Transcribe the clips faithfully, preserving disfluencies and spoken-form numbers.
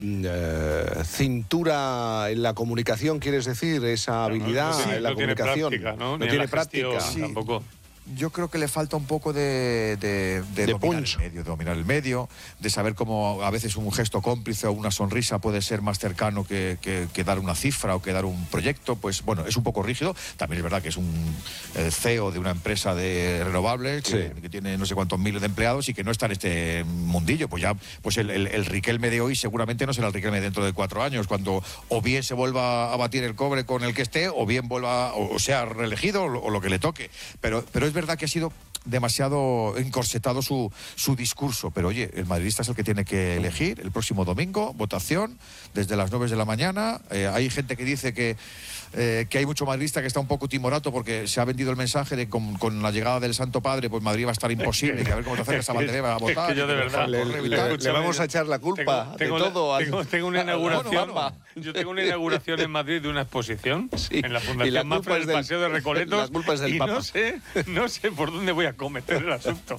eh, cintura en la comunicación, ¿quieres decir? Esa habilidad no, no, en la no comunicación. Tiene práctica, ¿no? No Ni tiene la gestión, práctica. sí. Tampoco. Yo creo que le falta un poco de, de, de, de dominar punch. el medio, de dominar el medio, de saber cómo a veces un gesto cómplice o una sonrisa puede ser más cercano que, que, que dar una cifra o que dar un proyecto. Pues bueno, es un poco rígido. También es verdad que es un eh, C E O de una empresa de renovables que, sí. que tiene no sé cuántos miles de empleados y que no está en este mundillo. Pues ya, pues el, el, el Riquelme de hoy seguramente no será el Riquelme dentro de cuatro años, cuando o bien se vuelva a batir el cobre con el que esté, o bien vuelva, o sea reelegido, o lo, o lo que le toque. Pero, pero es verdad que ha sido demasiado encorsetado su, su discurso, pero oye, el madridista es el que tiene que elegir el próximo domingo, votación desde las nueve de la mañana. Eh, hay gente que dice que eh, que hay mucho madridista que está un poco timorato porque se ha vendido el mensaje de con, con la llegada del Santo Padre, pues Madrid va a estar imposible, que a ver cómo te acercas a Valdebeba a votar. Es que yo de verdad le, le, le, le vamos a echar la culpa tengo, tengo de todo. La, tengo, tengo una inauguración, bueno, bueno. yo tengo una inauguración en Madrid de una exposición sí. en la Fundación Mafra del Paseo de Recoletos. La culpa es del y Papa. no sé, no sé por dónde voy a cometer el asunto.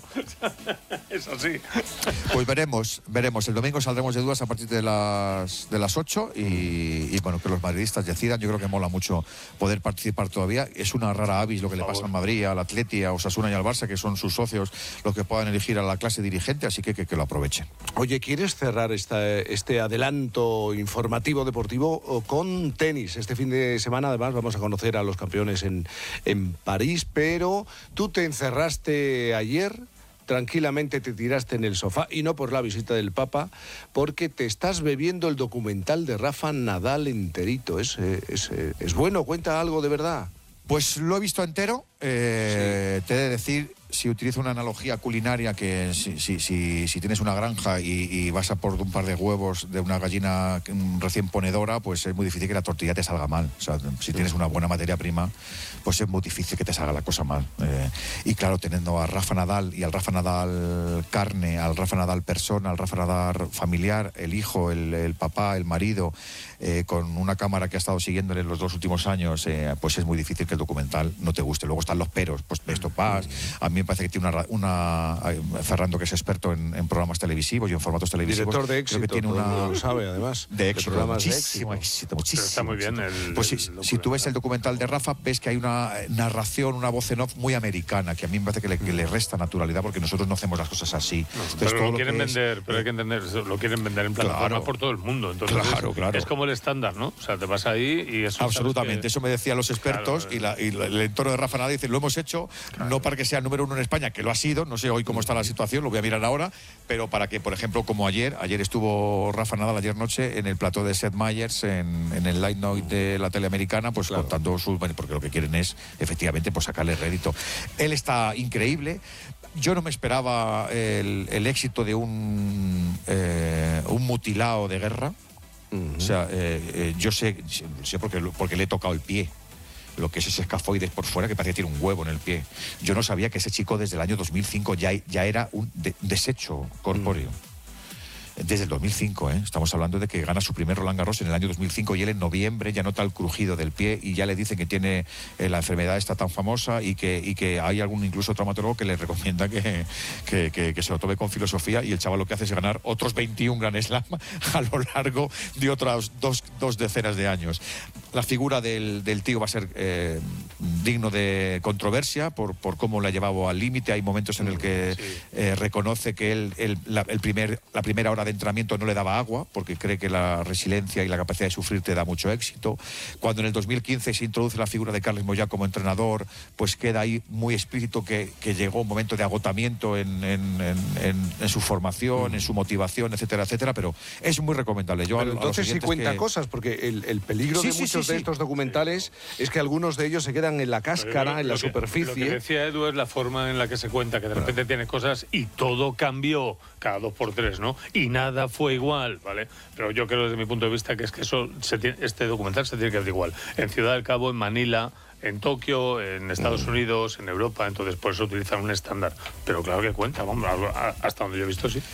Eso sí. Pues veremos, veremos. El domingo saldremos de dudas a partir de las de las ocho y, y bueno, que los madridistas decidan. Yo creo que mola mucho poder participar todavía. Es una rara avis lo que le pasa al Madrid, al Atleti, a Osasuna y al Barça, que son sus socios los que puedan elegir a la clase dirigente, así que que, que lo aprovechen. Oye, ¿quieres cerrar esta, este adelanto informativo deportivo con tenis? Este fin de semana además vamos a conocer a los campeones en, en París, pero tú te encerraste ayer, tranquilamente te tiraste en el sofá, y no por la visita del Papa, porque te estás bebiendo el documental de Rafa Nadal enterito. Es, es, es bueno, cuenta algo de verdad. Pues lo he visto entero. Eh, sí. Te he de decir, si utilizo una analogía culinaria, que si, si, si, si tienes una granja y, y vas a por un par de huevos de una gallina recién ponedora, pues es muy difícil que la tortilla te salga mal. O sea, si tienes una buena materia prima, pues es muy difícil que te salga la cosa mal. Eh, y claro, teniendo a Rafa Nadal y al Rafa Nadal carne, al Rafa Nadal persona, al Rafa Nadal familiar, el hijo, el, el papá, el marido, eh, con una cámara que ha estado siguiéndole los dos últimos años, eh, pues es muy difícil que el documental no te guste. Luego están los peros, pues esto pasa. A mí me parece que tiene una, una Ferrando, que es experto en, en programas televisivos y en formatos televisivos. Director de éxito, creo que tiene una, lo sabe además. De éxito, de muchísimo éxito, muchísimo. Está muy bien. El, pues si, el si tú ves el documental de Rafa, ves que hay una narración, una voz en off muy americana, que a mí me parece que le, que le resta naturalidad, porque nosotros no hacemos las cosas así. No, entonces, pero todo lo lo quieren es, vender, pero hay que entender, lo quieren vender en plataforma claro, por todo el mundo. Entonces claro, es, claro. es como el estándar, ¿no? O sea, te vas ahí y eso. Absolutamente, que... eso me decían los expertos, claro, y, la, y la, el entorno de Rafa Nadal dice, lo hemos hecho, claro, no para que sea número uno en España, que lo ha sido, no sé hoy cómo está la situación, lo voy a mirar ahora, pero para que, por ejemplo, como ayer, ayer estuvo Rafa Nadal, ayer noche, en el plató de Seth Meyers, en, en el Late Night de la tele americana, pues claro, contando sus... porque lo que quieren es, efectivamente, pues sacarle rédito. Él está increíble. Yo no me esperaba el, el éxito de un, eh, un mutilado de guerra. Uh-huh. O sea, eh, eh, yo sé, sé porque, porque le he tocado el pie. Lo que es ese escafoides por fuera, que parece que tiene un huevo en el pie. Yo no sabía que ese chico desde el año dos mil cinco ya, ya era un de, desecho corpóreo. Mm. Desde el dos mil cinco, ¿eh? Estamos hablando de que gana su primer Roland Garros en el año dos mil cinco, y él en noviembre ya nota el crujido del pie y ya le dicen que tiene eh, la enfermedad esta tan famosa, y que, y que hay algún incluso traumatólogo que le recomienda que, que, que, que se lo tome con filosofía, y el chaval lo que hace es ganar otros veintiún Grand Slam a lo largo de otras dos, dos decenas de años. La figura del, del tío va a ser eh, digno de controversia por, por cómo la ha llevado al límite. Hay momentos en el que sí. eh, reconoce que él, él la, el primer, la primera hora de entrenamiento no le daba agua, porque cree que la resiliencia y la capacidad de sufrir te da mucho éxito. Cuando en el dos mil quince se introduce la figura de Carles Moyà como entrenador, pues queda ahí muy explícito que, que llegó un momento de agotamiento en, en, en, en su formación, mm. en su motivación, etcétera, etcétera, pero es muy recomendable. Yo pero a, entonces a sí cuenta que... cosas, porque el, el peligro sí, de sí, muchos sí, de estos documentales sí. es que algunos de ellos se quedan en la cáscara, en la que, superficie. Lo que decía Edu es la forma en la que se cuenta, que de repente claro. tienes cosas y todo cambió cada dos por tres, ¿no? Y nada fue igual, ¿vale? Pero yo creo desde mi punto de vista que es que eso se tiene, este documental se tiene que ver igual. En Ciudad del Cabo, en Manila, en Tokio, en Estados Unidos, en Europa, entonces por eso utilizan un estándar. Pero claro que cuenta, vamos, hasta donde yo he visto, sí.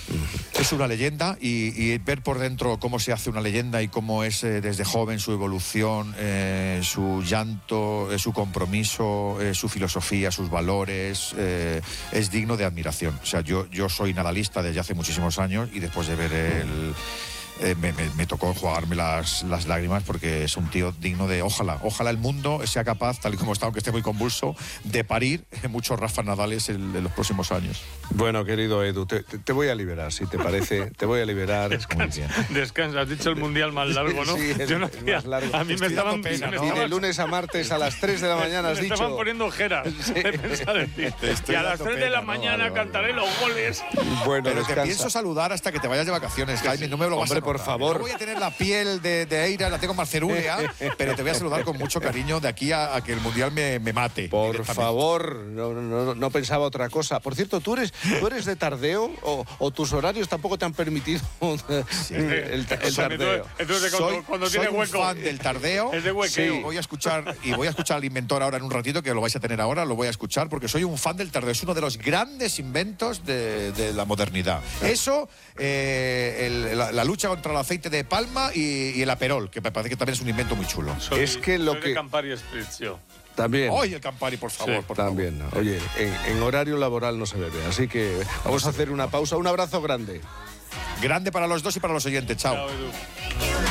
Es una leyenda, y, y ver por dentro cómo se hace una leyenda y cómo es eh, desde joven su evolución, eh, su llanto, eh, su compromiso, eh, su filosofía, sus valores, eh, es digno de admiración. O sea, yo, yo soy nadalista desde hace muchísimos años, y después de ver el... eh, me, me, me tocó enjuagarme las, las lágrimas porque es un tío digno de, ojalá, ojalá el mundo sea capaz, tal y como está, aunque esté muy convulso, de parir muchos Rafa Nadales en, en los próximos años. Bueno, querido Edu, te, te voy a liberar, si te parece, te voy a liberar. Descansa, descansa, has dicho el mundial más largo, ¿no? Sí, es, Yo no es hacía, más largo. a mí me Estoy estaban, dando pena, me ¿no? Y estaban- de lunes a martes a las tres de la mañana has me dicho. estaban poniendo ojeras de pensar en ti. estoy Y a las dando tres de la pena, ¿no? mañana Vale, vale, cantaré vale. los goles. Bueno, Pero descansa. te pienso saludar hasta que te vayas de vacaciones, Jaime. No me lo vas Hombre, a por notar. favor. No voy a tener la piel de, de Eira, la tengo más cerúlea, pero te voy a saludar con mucho cariño de aquí a, a que el Mundial me, me mate. Por directamente. favor, no, no, no pensaba otra cosa. Por cierto, ¿tú eres, tú eres de tardeo o, o tus horarios tampoco te han permitido el, el O sea, tardeo? entonces, entonces cuando, Soy, cuando soy tiene un hueco. fan del tardeo. Es de huequeo. Sí, voy a escuchar y voy a escuchar al inventor ahora en un ratito, que lo vais a tener ahora, lo voy a escuchar porque soy un fan del tardeo. Es uno de los grandes inventos de, de la modernidad. Eso, eh, el- la, la lucha contra el aceite de palma y, y el aperol, que me parece que también es un invento muy chulo. Soy- Es que lo soy que- de Campari Spritz, yo. También. Oye, el Campari, por favor, Sí, por También, favor. no. Oye, en, en horario laboral no se bebe, así que vamos a hacer una pausa. Un abrazo grande. Grande para los dos y para los oyentes. Chao. Chao, Edu.